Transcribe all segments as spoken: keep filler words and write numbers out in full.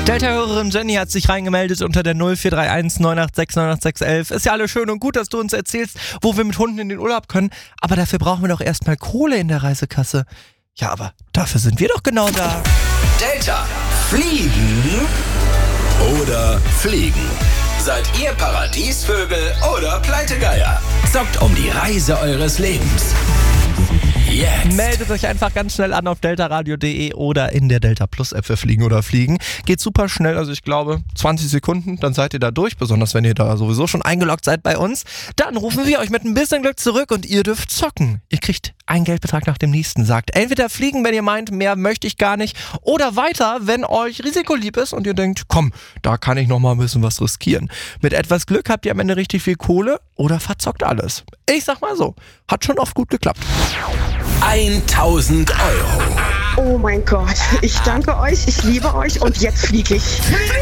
Delta-Hörerin Jenny hat sich reingemeldet unter der null vier drei eins neun acht sechs neun acht sechs eins. Ist ja alles schön und gut, dass du uns erzählst, wo wir mit Hunden in den Urlaub können. Aber dafür brauchen wir doch erstmal Kohle in der Reisekasse. Ja, aber dafür sind wir doch genau da. Delta. Fliegen oder fliegen? Seid ihr Paradiesvögel oder Pleitegeier? Zockt um die Reise eures Lebens. Jetzt. Meldet euch einfach ganz schnell an auf deltaradio punkt de oder in der Delta Plus App für Fliegen oder Fliegen. Geht super schnell, also ich glaube zwanzig Sekunden, dann seid ihr da durch, besonders wenn ihr da sowieso schon eingeloggt seid bei uns. Dann rufen wir euch mit ein bisschen Glück zurück und ihr dürft zocken. Ihr kriegt einen Geldbetrag nach dem nächsten. Sagt entweder fliegen, wenn ihr meint, mehr möchte ich gar nicht, oder weiter, wenn euch Risiko lieb ist und ihr denkt, komm, da kann ich noch mal ein bisschen was riskieren. Mit etwas Glück habt ihr am Ende richtig viel Kohle oder verzockt alles. Ich sag mal so, hat schon oft gut geklappt. tausend Euro. Oh mein Gott, ich danke euch, ich liebe euch und jetzt fliege ich.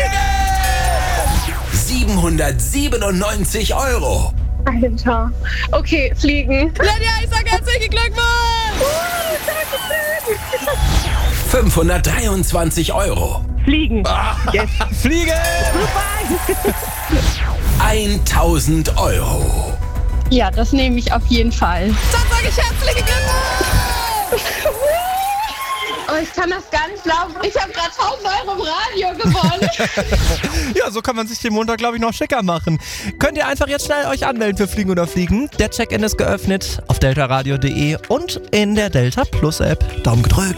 siebenhundertsiebenundneunzig Euro. Alter. Okay, fliegen. Lydia, ich sag herzlichen Glückwunsch! fünfhundertdreiundzwanzig Euro. Fliegen. Yes. Fliegen! tausend Euro. Ja, das nehme ich auf jeden Fall. Dann sage ich herzlichen Glückwunsch! Oh, ich kann das gar nicht glauben. Ich habe gerade tausend Euro im Radio gewonnen. Ja, so kann man sich den Montag, glaube ich, noch schicker machen. Könnt ihr einfach jetzt schnell euch anmelden für Fliegen oder Fliegen. Der Check-in ist geöffnet auf deltaradio punkt de und in der Delta Plus App. Daumen gedrückt.